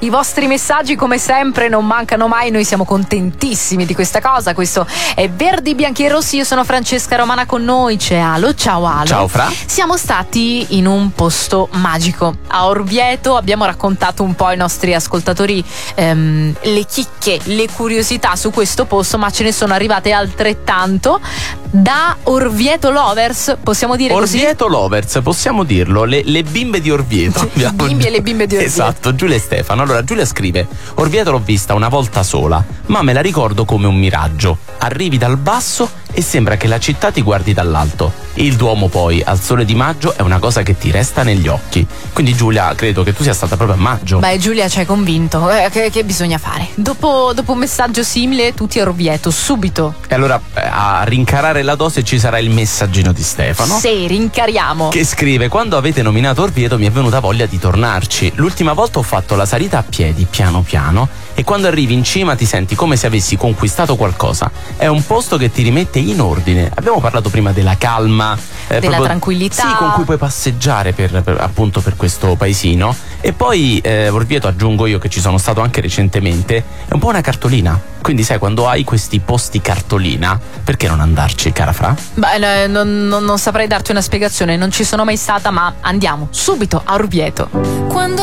I vostri messaggi come sempre non mancano mai, noi siamo contentissimi di questa cosa. Questo è Verdi, Bianchi e Rossi, io sono Francesca Romana, con noi c'è Alo. Ciao Alo. Ciao Fra. Siamo stati in un posto magico a Orvieto, abbiamo raccontato un po' ai nostri ascoltatori le chicche, le curiosità su questo posto, ma ce ne sono arrivate altrettanto da Orvieto Lovers, possiamo dire così? Orvieto Lovers, possiamo dirlo, le bimbe di Orvieto. I bimbi e le bimbe di Orvieto. Esatto, Giulia e Stefano. Allora, Giulia scrive: Orvieto l'ho vista una volta sola, ma me la ricordo come un miraggio. Arrivi dal basso e sembra che la città ti guardi dall'alto. Il Duomo poi, al sole di maggio, è una cosa che ti resta negli occhi. Quindi Giulia, credo che tu sia stata proprio a maggio. Beh, Giulia, ci hai convinto. Che bisogna fare? Dopo un messaggio simile, tutti a Orvieto, subito. E allora, a rincarare la dose ci sarà il messaggino di Stefano. Sì, rincariamo. Che scrive: quando avete nominato Orvieto mi è venuta voglia di tornarci. L'ultima volta ho fatto la salita a piedi, piano piano, e quando arrivi in cima ti senti come se avessi conquistato qualcosa. È un posto che ti rimette in ordine. Abbiamo parlato prima della calma, della tranquillità. Sì, con cui puoi passeggiare appunto per questo paesino. E poi Orvieto, aggiungo io che ci sono stato anche recentemente, è un po' una cartolina. Quindi sai, quando hai questi posti cartolina, perché non andarci, cara Fra? Beh, non saprei darti una spiegazione, non ci sono mai stata, ma andiamo subito a Orvieto. Quando